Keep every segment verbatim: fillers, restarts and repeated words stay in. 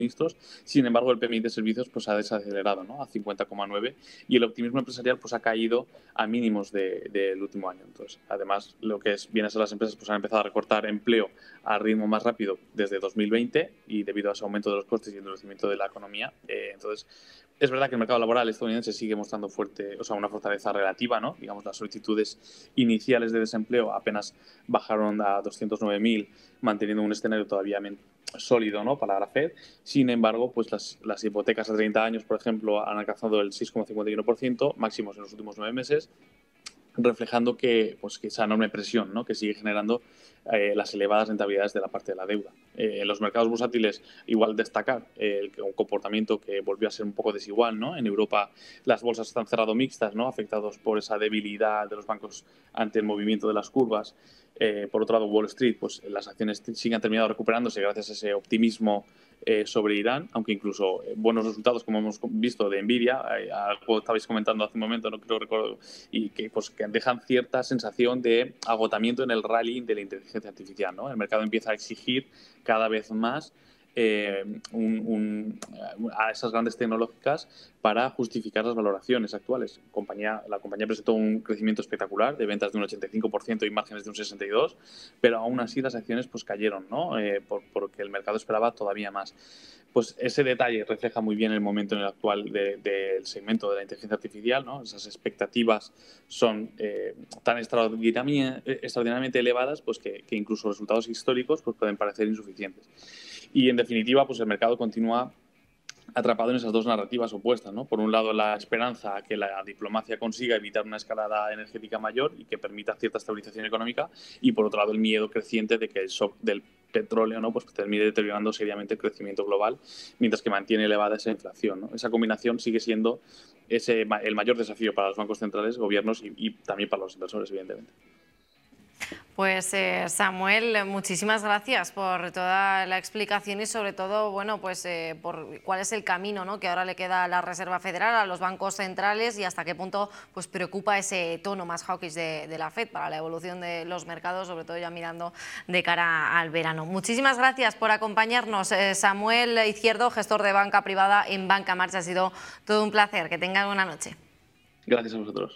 suministros. Sin embargo, el P M I de servicios pues, ha desacelerado, ¿no?, a cincuenta coma nueve, y el optimismo empresarial pues, ha caído a mínimos del de, de último año. Entonces, además, lo que es, viene a ser las empresas pues, han empezado a recortar empleo a ritmo más rápido desde dos mil veinte, y debido a ese aumento de los costes y endurecimiento de la economía. Eh, entonces, es verdad que el mercado laboral estadounidense sigue mostrando fuerte, o sea, una fortaleza relativa, ¿no? Digamos, las solicitudes iniciales de desempleo apenas bajaron a doscientos nueve mil, manteniendo un escenario todavía sólido, ¿no?, para la Fed. Sin embargo, pues las, las hipotecas a treinta años, por ejemplo, han alcanzado el seis coma cincuenta y uno por ciento, máximos en los últimos nueve meses, reflejando que, pues, que esa enorme presión, ¿no?, que sigue generando eh, las elevadas rentabilidades de la parte de la deuda. Eh, en los mercados bursátiles, igual destacar eh, un comportamiento que volvió a ser un poco desigual, ¿no? En Europa las bolsas están cerrado mixtas, ¿no?, afectados por esa debilidad de los bancos ante el movimiento de las curvas. Eh, por otro lado, Wall Street, pues las acciones sí han terminado recuperándose gracias a ese optimismo eh, sobre Irán, aunque incluso eh, buenos resultados, como hemos visto, de Nvidia, eh, algo estabais comentando hace un momento, no creo recuerdo, y que, pues, que dejan cierta sensación de agotamiento en el rally de la inteligencia artificial, ¿no? El mercado empieza a exigir cada vez más Eh, un, un, a esas grandes tecnológicas para justificar las valoraciones actuales. Compañía, la compañía presentó un crecimiento espectacular de ventas de un ochenta y cinco por ciento y márgenes de un sesenta y dos por ciento, pero aún así las acciones pues cayeron, ¿no? Eh, por, porque el mercado esperaba todavía más. Pues ese detalle refleja muy bien el momento en el actual del de, de segmento de la inteligencia artificial, ¿no? Esas expectativas son eh, tan extraordinariamente, extraordinariamente elevadas, pues que, que incluso resultados históricos pues pueden parecer insuficientes. Y, en definitiva, pues el mercado continúa atrapado en esas dos narrativas opuestas, ¿no? Por un lado, la esperanza a que la diplomacia consiga evitar una escalada energética mayor y que permita cierta estabilización económica, y por otro lado, el miedo creciente de que el shock del petróleo, ¿no?, pues termine deteriorando seriamente el crecimiento global, mientras que mantiene elevada esa inflación, ¿no? Esa combinación sigue siendo ese, el mayor desafío para los bancos centrales, gobiernos y, y también para los inversores, evidentemente. Pues eh, Samuel, muchísimas gracias por toda la explicación y sobre todo, bueno, pues eh, por cuál es el camino, ¿no?, que ahora le queda a la Reserva Federal, a los bancos centrales, y hasta qué punto pues preocupa ese tono más hawkish de, de la Fed para la evolución de los mercados, sobre todo ya mirando de cara al verano. Muchísimas gracias por acompañarnos, eh, Samuel Izquierdo, gestor de banca privada en Banca March. Ha sido todo un placer. Que tengan buena noche. Gracias a vosotros.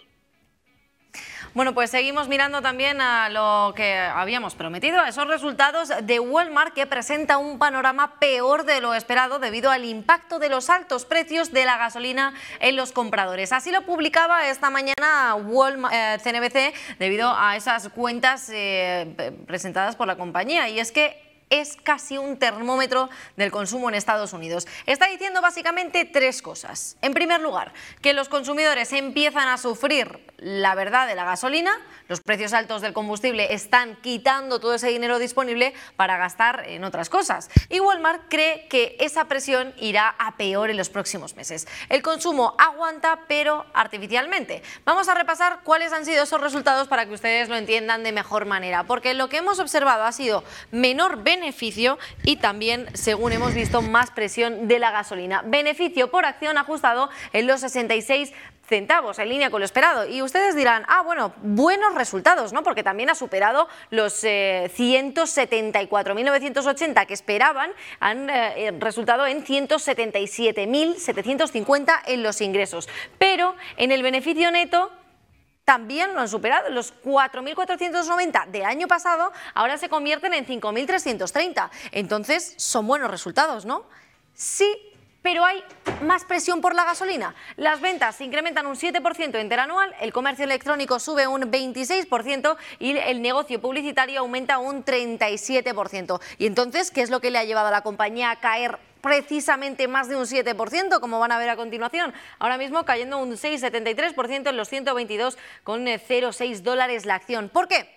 Bueno, pues seguimos mirando también a lo que habíamos prometido, a esos resultados de Walmart, que presenta un panorama peor de lo esperado debido al impacto de los altos precios de la gasolina en los compradores. Así lo publicaba esta mañana Walmart, eh, C N B C, debido a esas cuentas eh, presentadas por la compañía, y es que es casi un termómetro del consumo en Estados Unidos. Está diciendo básicamente tres cosas. En primer lugar, que los consumidores empiezan a sufrir la verdad de la gasolina, los precios altos del combustible están quitando todo ese dinero disponible para gastar en otras cosas. Y Walmart cree que esa presión irá a peor en los próximos meses. El consumo aguanta, pero artificialmente. Vamos a repasar cuáles han sido esos resultados para que ustedes lo entiendan de mejor manera, porque lo que hemos observado ha sido menor beneficio y también, según hemos visto, más presión de la gasolina. Beneficio por acción ajustado en los sesenta y seis centavos, en línea con lo esperado. Y ustedes dirán, ah, bueno, buenos resultados, ¿no? Porque también ha superado los eh, ciento setenta y cuatro mil novecientos ochenta que esperaban, han eh, resultado en ciento setenta y siete mil setecientos cincuenta en los ingresos. Pero en el beneficio neto también lo han superado. Los cuatro mil cuatrocientos noventa del año pasado ahora se convierten en cinco mil trescientos treinta. Entonces, son buenos resultados, ¿no? Sí, pero hay más presión por la gasolina. Las ventas se incrementan un siete por ciento interanual, el comercio electrónico sube un veintiséis por ciento y el negocio publicitario aumenta un treinta y siete por ciento. Y entonces, ¿qué es lo que le ha llevado a la compañía a caer precisamente más de un siete por ciento, como van a ver a continuación? Ahora mismo cayendo un seis coma setenta y tres por ciento en los ciento veintidós coma cero seis dólares la acción. ¿Por qué?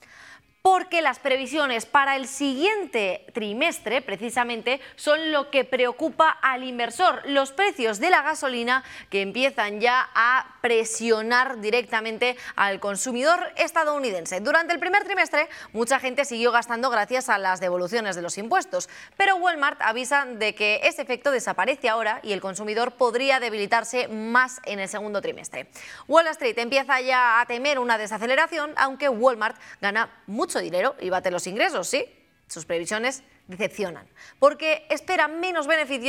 Porque las previsiones para el siguiente trimestre, precisamente, son lo que preocupa al inversor. Los precios de la gasolina, que empiezan ya a presionar directamente al consumidor estadounidense. Durante el primer trimestre, mucha gente siguió gastando gracias a las devoluciones de los impuestos, pero Walmart avisa de que ese efecto desaparece ahora y el consumidor podría debilitarse más en el segundo trimestre. Wall Street empieza ya a temer una desaceleración, aunque Walmart gana mucho dinero y bate los ingresos, ¿sí? Sus previsiones decepcionan, porque espera menos beneficios